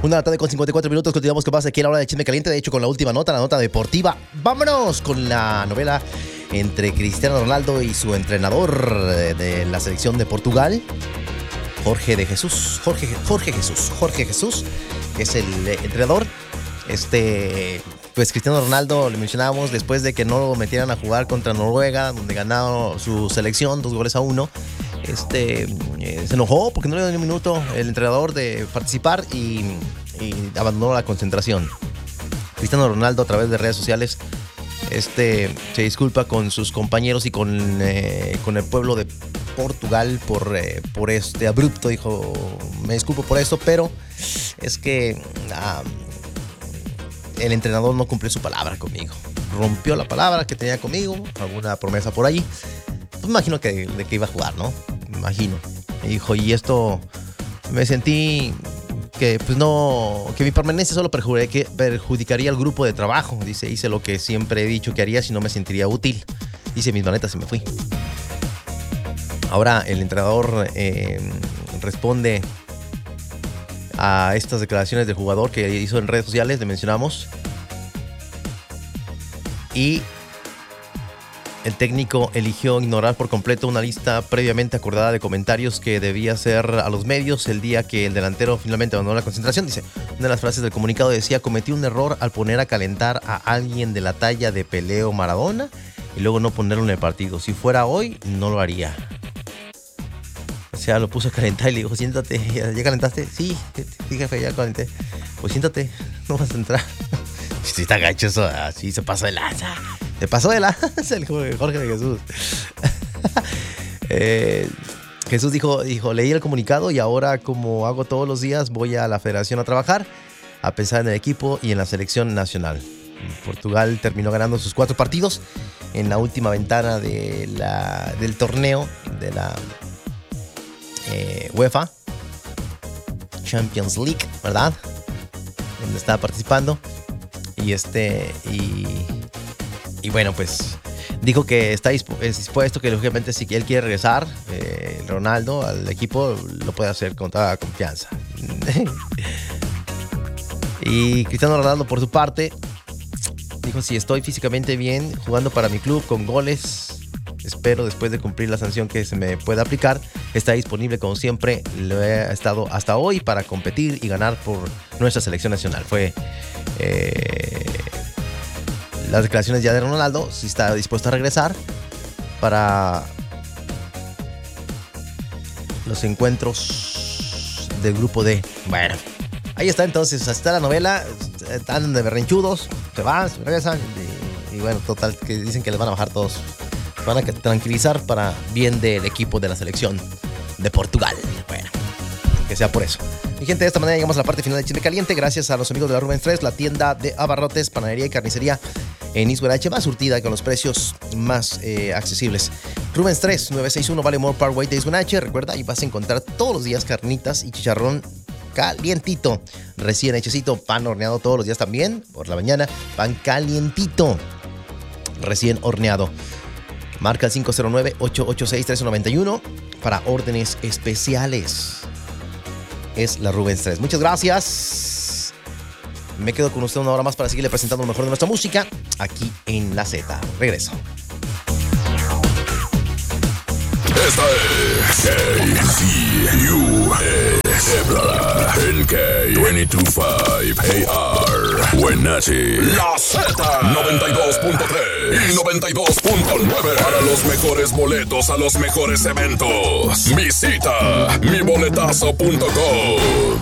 Una tarde con 54 minutos. Continuamos con más aquí a la hora de Chisme Caliente. De hecho, con la última nota, la nota deportiva. Vámonos con la novela entre Cristiano Ronaldo y su entrenador de la selección de Portugal, Jorge Jesús, que es el entrenador. Pues Cristiano Ronaldo, le mencionábamos, después de que no lo metieran a jugar contra Noruega, donde ganó su selección 2-1, se enojó porque no le dio ni un minuto el entrenador de participar y abandonó la concentración. Cristiano Ronaldo, a través de redes sociales, se disculpa con sus compañeros y con el pueblo de Portugal por este abrupto. Dijo: me disculpo por esto, pero es que el entrenador no cumplió su palabra conmigo. Rompió la palabra que tenía conmigo, alguna promesa por ahí. Pues me imagino de que iba a jugar, ¿no? Me imagino. Me dijo, y esto me sentí que mi permanencia solo perjudicaría al grupo de trabajo. Dice, hice lo que siempre he dicho que haría si no me sentiría útil. Dice, mis maletas y me fui. Ahora el entrenador responde a estas declaraciones del jugador que hizo en redes sociales, le mencionamos. Y el técnico eligió ignorar por completo una lista previamente acordada de comentarios que debía hacer a los medios el día que el delantero finalmente abandonó la concentración. Dice, una de las frases del comunicado decía: cometí un error al poner a calentar a alguien de la talla de Pelé o Maradona y luego no ponerlo en el partido. Si fuera hoy, no lo haría. O sea, lo puso a calentar y le dijo, siéntate. ¿Ya calentaste? Sí, jefe, ya calenté. Pues siéntate, no vas a entrar. Sí, está gacho eso, así se pasó de lanza. Se pasó de lanza el Jorge de Jesús. Jesús dijo, leí el comunicado y ahora, como hago todos los días, voy a la federación a trabajar, a pensar en el equipo y en la selección nacional. Portugal terminó ganando sus 4 partidos en la última ventana del torneo de la UEFA Champions League, ¿verdad? Donde estaba participando. Y bueno, pues dijo que está dispuesto, que lógicamente si él quiere regresar, Ronaldo, al equipo, lo puede hacer con toda confianza. Y Cristiano Ronaldo, por su parte, dijo, si estoy físicamente bien, jugando para mi club con goles, espero, después de cumplir la sanción que se me pueda aplicar, está disponible como siempre lo he estado hasta hoy para competir y ganar por nuestra selección nacional. Fue las declaraciones ya de Ronaldo, si está dispuesto a regresar para los encuentros del grupo D. Bueno, ahí está entonces, está la novela. Están de berrinchudos, se van, se regresan y bueno, total, que dicen que les van a bajar todos. Van a tranquilizar para bien del equipo de la selección de Portugal. Bueno, que sea por eso. Mi gente, de esta manera llegamos a la parte final de Chisme Caliente. Gracias a los amigos de la Rubens 3, la tienda de abarrotes, panadería y carnicería en Ixhuarache, más surtida y con los precios más accesibles. Rubens 3, 961 Baltimore Parkway de Ixhuarache. Recuerda, ahí vas a encontrar todos los días carnitas y chicharrón calientito, recién hechecito, pan horneado todos los días también, por la mañana, pan calientito, recién horneado. Marca el 509-886-1391 para órdenes especiales. Es la Rubens 3. Muchas gracias. Me quedo con usted una hora más para seguirle presentando lo mejor de nuestra música aquí en La Z. Regreso. Esta es KCUS, el K225 AR, Wenatchee, La Z 92.3 y 92.9. Para los mejores boletos a los mejores eventos, visita miboletazo.com.